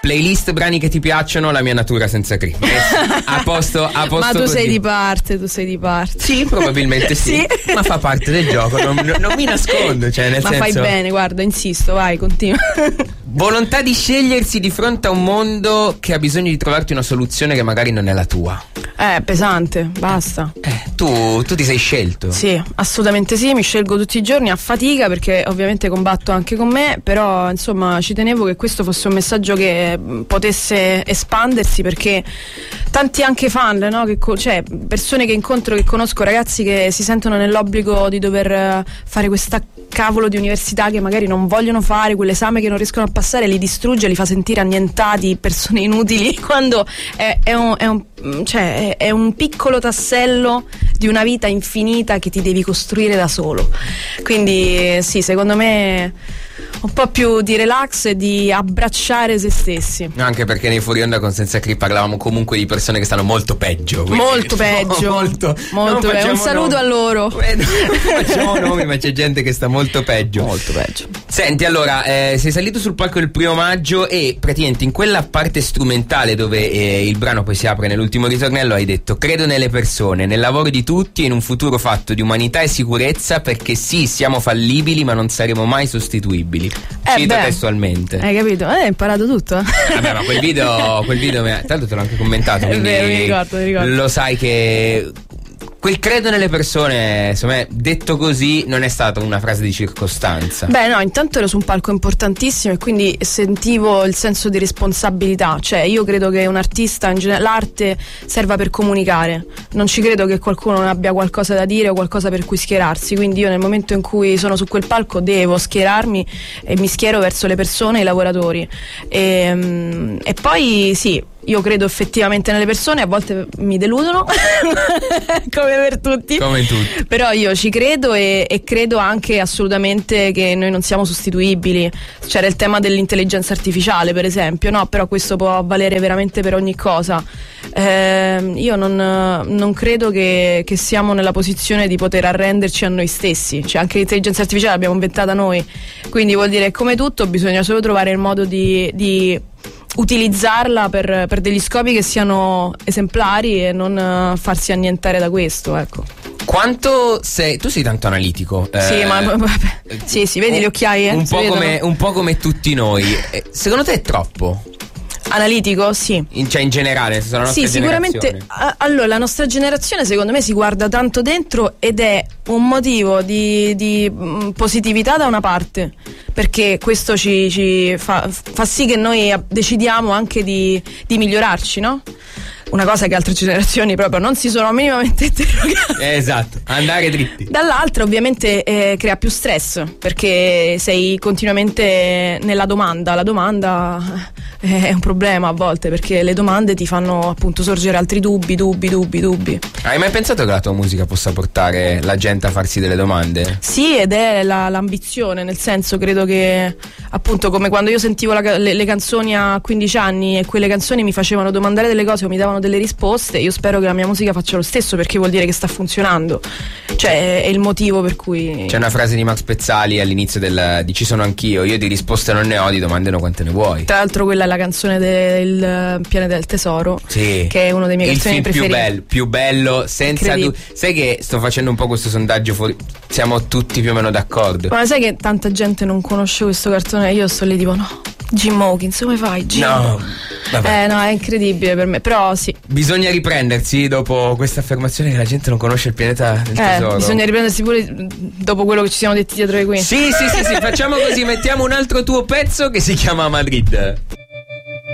Playlist brani che ti piacciono, La mia natura senza cri. A posto Ma tu così. sei di parte. Sì, probabilmente sì. Ma fa parte del gioco, non mi nascondo, cioè nel senso. Ma fai bene, guarda, insisto, vai, continua. Volontà di scegliersi di fronte a un mondo che ha bisogno di trovarti una soluzione che magari non è la tua. Pesante, basta. Tu ti sei scelto? Sì, assolutamente sì, mi scelgo tutti i giorni a fatica perché ovviamente combatto anche con me, però insomma ci tenevo che questo fosse un messaggio che potesse espandersi, perché tanti anche fan, no? Cioè persone che incontro, che conosco, ragazzi che si sentono nell'obbligo di dover fare questa cavolo di università che magari non vogliono fare, quell'esame che non riescono a passare, li distrugge, li fa sentire annientati, persone inutili, quando è un piccolo tassello di una vita infinita che ti devi costruire da solo. Quindi sì, secondo me un po' più di relax e di abbracciare se stessi. Anche perché nei fuori onda con Senza Cri parlavamo comunque di persone che stanno molto peggio. Molto peggio. molto peggio. Un saluto a loro. Non facciamo nomi, ma c'è gente che sta molto peggio. Molto peggio. Senti, allora, sei salito sul palco il 1 maggio e praticamente in quella parte strumentale dove il brano poi si apre nell'ultimo ritornello hai detto: credo nelle persone, nel lavoro di tutti e in un futuro fatto di umanità e sicurezza, perché sì, siamo fallibili ma non saremo mai sostituibili. Cito testualmente. Hai capito? Hai imparato tutto. Vabbè, ma quel video tanto te l'ho anche commentato, quindi è vero, mi ricordo. Lo sai che quel credo nelle persone, insomma, detto così, non è stata una frase di circostanza. Beh, no, intanto ero su un palco importantissimo e quindi sentivo il senso di responsabilità. Cioè, io credo che un artista, in genere, l'arte serva per comunicare. Non ci credo che qualcuno non abbia qualcosa da dire o qualcosa per cui schierarsi. Quindi io nel momento in cui sono su quel palco devo schierarmi e mi schiero verso le persone e i lavoratori. E poi sì, io credo effettivamente nelle persone, a volte mi deludono come per tutti. Come tutti. Però io ci credo e credo anche assolutamente che noi non siamo sostituibili. C'era il tema dell'intelligenza artificiale, per esempio, no? Però questo può valere veramente per ogni cosa. Io non credo che siamo nella posizione di poter arrenderci a noi stessi. Cioè, anche l'intelligenza artificiale l'abbiamo inventata noi, quindi vuol dire che come tutto bisogna solo trovare il modo di utilizzarla per degli scopi che siano esemplari e non farsi annientare da questo, ecco. Quanto tu sei tanto analitico. Sì, vedi le occhiaie? Un po' come tutti noi. Secondo te è troppo? Analitico, sì. In generale, la nostra sì, sicuramente. Allora, la nostra generazione secondo me si guarda tanto dentro ed è un motivo di positività da una parte, perché questo ci fa sì che noi decidiamo anche di migliorarci, no? Una cosa che altre generazioni proprio non si sono minimamente interrogate. Esatto, andare dritti. Dall'altra ovviamente crea più stress, perché sei continuamente nella domanda. La domanda è un problema a volte, perché le domande ti fanno appunto sorgere altri dubbi. Hai mai pensato che la tua musica possa portare la gente a farsi delle domande? Sì, ed è l'ambizione, nel senso, credo che appunto come quando io sentivo le canzoni a 15 anni e quelle canzoni mi facevano domandare delle cose o mi davano delle risposte, io spero che la mia musica faccia lo stesso, perché vuol dire che sta funzionando. Cioè è il motivo per cui c'è una frase di Max Pezzali all'inizio di Ci sono anch'io, io di risposte non ne ho, di domande no quante ne vuoi. Tra l'altro quella è la canzone del Pianeta del Tesoro, sì, che è uno dei miei canzoni preferiti. Più bello senza sai che sto facendo un po' questo sondaggio fuori, siamo tutti più o meno d'accordo. Ma sai che tanta gente non conosce questo cartone, io sto lì tipo no, Jim Hawkins, come fai Jim? No, vabbè. No, è incredibile per me, però sì. Bisogna riprendersi dopo questa affermazione che la gente non conosce il Pianeta del Tesoro. Bisogna riprendersi pure dopo quello che ci siamo detti dietro le quinte. Sì, facciamo così, mettiamo un altro tuo pezzo che si chiama Madrid.